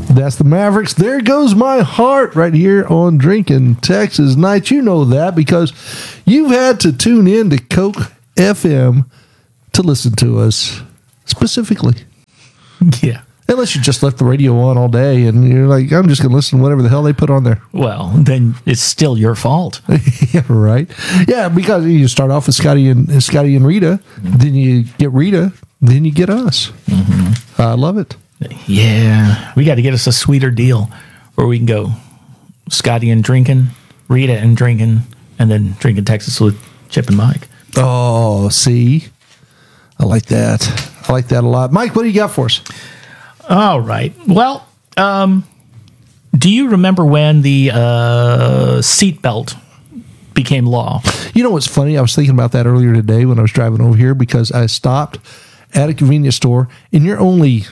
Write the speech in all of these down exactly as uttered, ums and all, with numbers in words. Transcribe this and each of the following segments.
That's the Mavericks. There goes my heart right here on Drinking Texas Nights. You know that because you've had to tune in to Coke F M to listen to us specifically. Yeah. Unless you just left the radio on all day and you're like, I'm just going to listen to whatever the hell they put on there. Well, then it's still your fault. Yeah, right. Yeah, because you start off with Scotty and Scotty and Rita, mm-hmm. then you get Rita, then you get us. Mm-hmm. I love it. Yeah, we got to get us a sweeter deal where we can go Scotty and drinking, Rita and drinking, and then drinking Texas with Chip and Mike. Oh, see, I like that. I like that a lot. Mike, what do you got for us? All right. Well, um, do you remember when the uh, seatbelt became law? You know what's funny? I was thinking about that earlier today when I was driving over here because I stopped at a convenience store, and you're only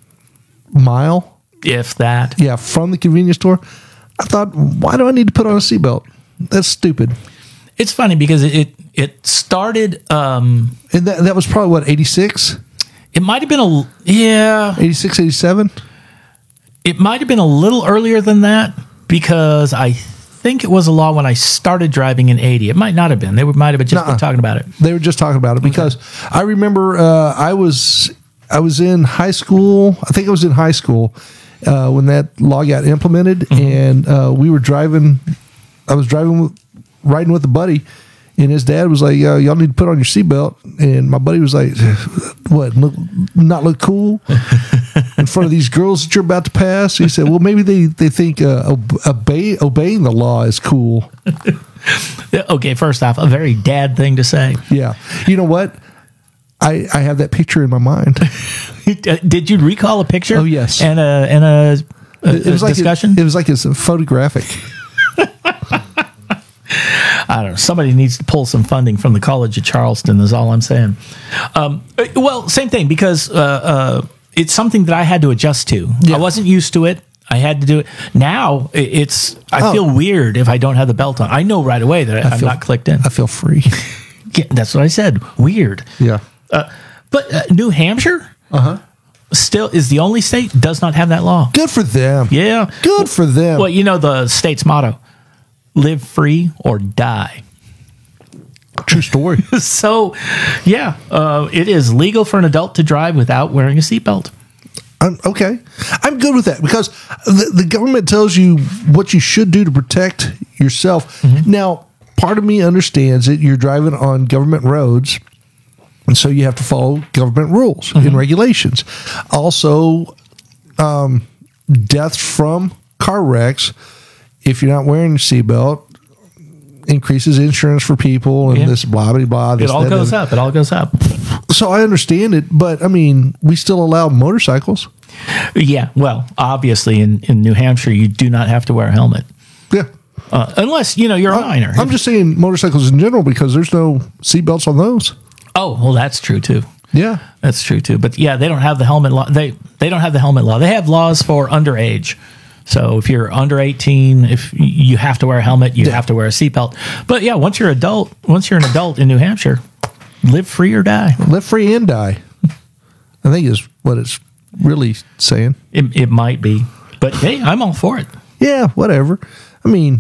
mile, if that, yeah, from the convenience store. I thought, why do I need to put on a seatbelt? That's stupid. It's funny because it it, it started, um, and that that was probably what, eighty-six. It might have been a yeah, eighty-six, eighty-seven. It might have been a little earlier than that because I think it was a law when I started driving in eighty. It might not have been. They were, might have just Nuh-uh. been talking about it. They were just talking about it because okay. I remember uh, I was. I was in high school. I think I was in high school uh, when that law got implemented, mm-hmm. and uh, we were driving. I was driving, with, riding with a buddy, and his dad was like, uh, "Y'all need to put on your seatbelt." And my buddy was like, "What? Look, not look cool in front of these girls that you're about to pass?" He said, "Well, maybe they they think uh, obey, obeying the law is cool." Okay, first off, a very dad thing to say. Yeah, you know what? I, I have that picture in my mind. Did you recall a picture? Oh, yes. And a, and a, a, it was a like discussion? It, it was like it's a photographic. I don't know. Somebody needs to pull some funding from the College of Charleston is all I'm saying. Um, well, same thing because uh, uh, it's something that I had to adjust to. Yeah. I wasn't used to it. I had to do it. Now it's, I oh. feel weird if I don't have the belt on. I know right away that I I'm feel, not clicked in. I feel free. Yeah, that's what I said. Weird. Yeah. Uh, but uh, New Hampshire uh-huh. still is the only state does not have that law. Good for them. Yeah. Good for them. Well, you know the state's motto, live free or die. True story. So, yeah, uh, it is legal for an adult to drive without wearing a seatbelt. I'm, okay. I'm good with that because the, the government tells you what you should do to protect yourself. Mm-hmm. Now, part of me understands that you're driving on government roads, and so you have to follow government rules mm-hmm. and regulations. Also, um, deaths from car wrecks, if you're not wearing a seatbelt, increases insurance for people and yeah. this blah, blah, blah. This, it all that, goes that. up. It all goes up. So I understand it, but, I mean, we still allow motorcycles. Yeah, well, obviously in, in New Hampshire, you do not have to wear a helmet. Yeah. Uh, unless, you know, you're a I'm, minor. I'm just saying motorcycles in general because there's no seatbelts on those. Oh, well, that's true, too. Yeah. That's true, too. But, yeah, they don't have the helmet law. They, they don't have the helmet law. They have laws for underage. So if you're under eighteen, if you have to wear a helmet, you yeah. have to wear a seatbelt. But, yeah, once you're adult, once you're an adult in New Hampshire, live free or die. Live free and die. I think is what it's really saying. It, it might be. But, hey, I'm all for it. Yeah, whatever. I mean,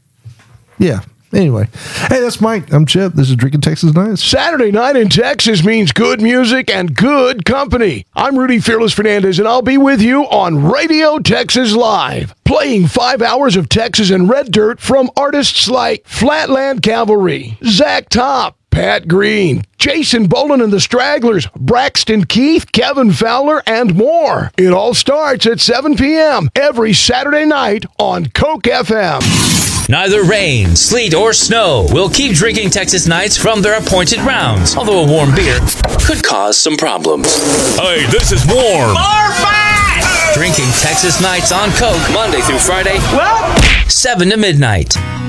yeah. Anyway, hey, that's Mike. I'm Chip. This is Drinking Texas Nights. Saturday night in Texas means good music and good company. I'm Rudy Fearless Fernandez, and I'll be with you on Radio Texas Live, playing five hours of Texas and Red Dirt from artists like Flatland Cavalry, Zach Top, Pat Green, Jason Boland and the Stragglers, Braxton Keith, Kevin Fowler, and more. It all starts at seven p.m. every Saturday night on Coke F M. Neither rain, sleet, or snow will keep Drinking Texas Nights from their appointed rounds, although a warm beer could cause some problems. Hey, this is warm. More fun! Drinking Texas Nights on Coke, Monday through Friday, what? seven to midnight.